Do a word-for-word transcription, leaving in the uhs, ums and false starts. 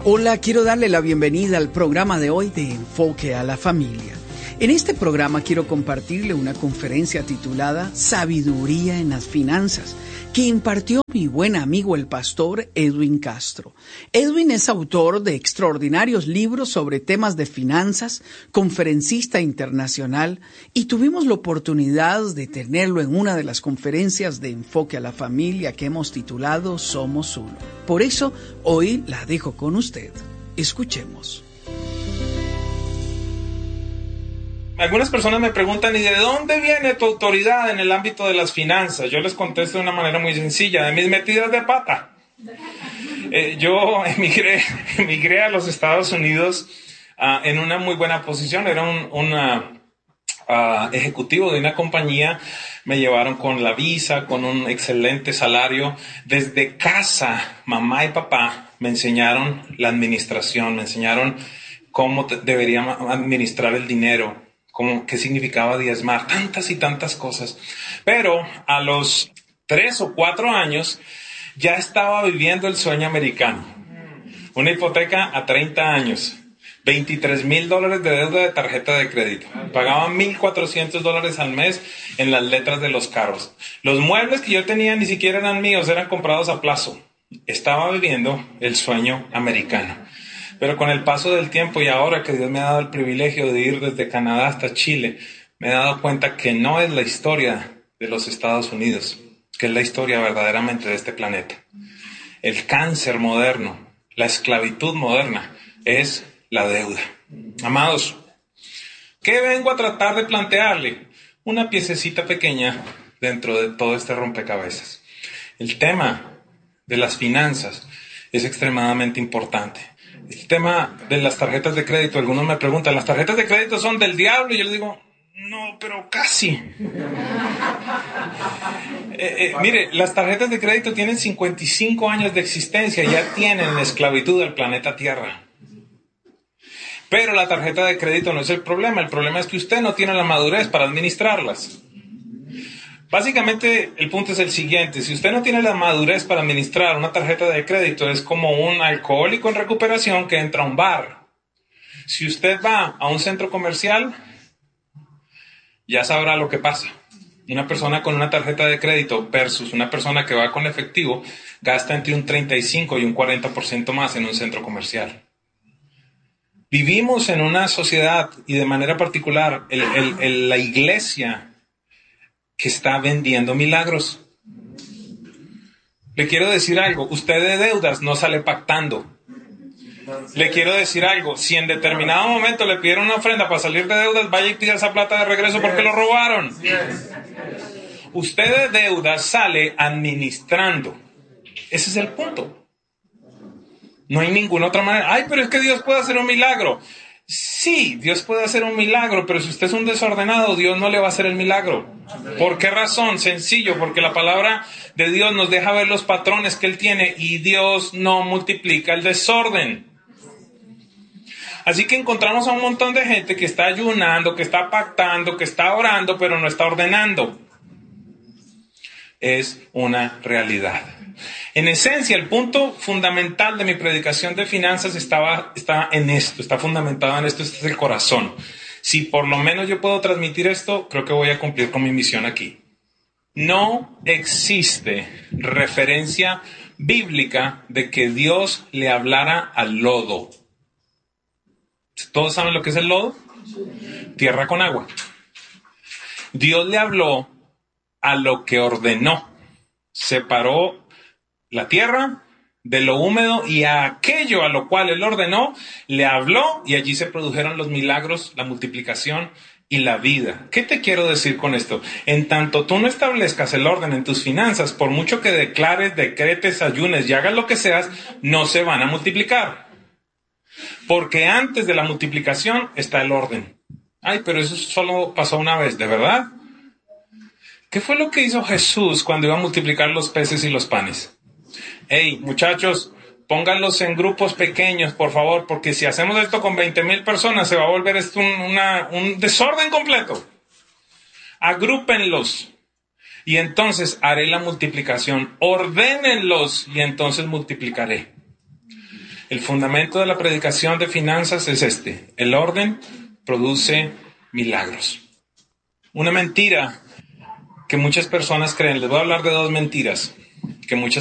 Hola, quiero darle la bienvenida al programa de hoy de Enfoque a la Familia. En este programa quiero compartirle una conferencia titulada Sabiduría en las Finanzas, que impartió mi buen amigo el pastor Edwin Castro. Edwin es autor de extraordinarios libros sobre temas de finanzas, conferencista internacional, y tuvimos la oportunidad de tenerlo en una de las conferencias de Enfoque a la Familia que hemos titulado Somos Uno. Por eso, hoy la dejo con usted. Escuchemos. Algunas personas me preguntan, ¿y de dónde viene tu autoridad en el ámbito de las finanzas? Yo les contesto de una manera muy sencilla, de mis metidas de pata. Eh, yo emigré, emigré a los Estados Unidos uh, en una muy buena posición. Era un una, uh, ejecutivo de una compañía. Me llevaron con la visa, con un excelente salario. Desde casa, mamá y papá me enseñaron la administración, me enseñaron cómo te, debería administrar el dinero. Como qué significaba diezmar, tantas y tantas cosas. Pero a los tres o cuatro años ya estaba viviendo el sueño americano. Una hipoteca a treinta años, veintitrés mil dólares de deuda de tarjeta de crédito. Pagaba mil cuatrocientos dólares al mes en las letras de los carros. Los muebles que yo tenía ni siquiera eran míos, eran comprados a plazo. Estaba viviendo el sueño americano. Pero con el paso del tiempo y ahora que Dios me ha dado el privilegio de ir desde Canadá hasta Chile, me he dado cuenta que no es la historia de los Estados Unidos, que es la historia verdaderamente de este planeta. El cáncer moderno, la esclavitud moderna, es la deuda. Amados, ¿qué vengo a tratar de plantearle? Una piececita pequeña dentro de todo este rompecabezas. El tema de las finanzas es extremadamente importante. El tema de las tarjetas de crédito, algunos me preguntan, ¿las tarjetas de crédito son del diablo? Y yo les digo, no, pero casi. eh, eh, mire, las tarjetas de crédito tienen cincuenta y cinco años de existencia, ya tienen la esclavitud del planeta Tierra. Pero la tarjeta de crédito no es el problema, el problema es que usted no tiene la madurez para administrarlas. Básicamente, el punto es el siguiente. Si usted no tiene la madurez para administrar una tarjeta de crédito, es como un alcohólico en recuperación que entra a un bar. Si usted va a un centro comercial, ya sabrá lo que pasa. Una persona con una tarjeta de crédito versus una persona que va con efectivo gasta entre un treinta y cinco y un cuarenta por ciento más en un centro comercial. Vivimos en una sociedad, y de manera particular, el, el, el, la iglesia, que está vendiendo milagros. Le quiero decir algo, usted de deudas no sale pactando. Le quiero decir algo, si en determinado momento le pidieron una ofrenda para salir de deudas, vaya y pida esa plata de regreso porque lo robaron. Usted de deudas sale administrando. Ese es el punto. No hay ninguna otra manera. Ay, pero es que Dios puede hacer un milagro. Sí, Dios puede hacer un milagro, pero si usted es un desordenado, Dios no le va a hacer el milagro. ¿Por qué razón? Sencillo, porque la palabra de Dios nos deja ver los patrones que Él tiene y Dios no multiplica el desorden. Así que encontramos a un montón de gente que está ayunando, que está pactando, que está orando, pero no está ordenando. Es una realidad. En esencia, el punto fundamental de mi predicación de finanzas estaba, está en esto, está fundamentado en esto, este es el corazón. Si por lo menos yo puedo transmitir esto, creo que voy a cumplir con mi misión aquí. No existe referencia bíblica de que Dios le hablara al lodo. ¿Todos saben lo que es el lodo? Tierra con agua. Dios le habló a lo que ordenó. Separó la tierra de lo húmedo y a aquello a lo cual Él ordenó, le habló y allí se produjeron los milagros, la multiplicación y la vida. ¿Qué te quiero decir con esto? En tanto tú no establezcas el orden en tus finanzas, por mucho que declares, decretes, ayunes y hagas lo que seas, no se van a multiplicar. Porque antes de la multiplicación está el orden. Ay, pero eso solo pasó una vez, ¿de verdad? ¿Qué fue lo que hizo Jesús cuando iba a multiplicar los peces y los panes? Hey, muchachos, pónganlos en grupos pequeños, por favor, porque si hacemos esto con veinte mil personas, se va a volver esto un, una, un desorden completo. Agrúpenlos y entonces haré la multiplicación. Ordénenlos y entonces multiplicaré. El fundamento de la predicación de finanzas es este: el orden produce milagros. Una mentira que muchas personas creen, les voy a hablar de dos mentiras que muchas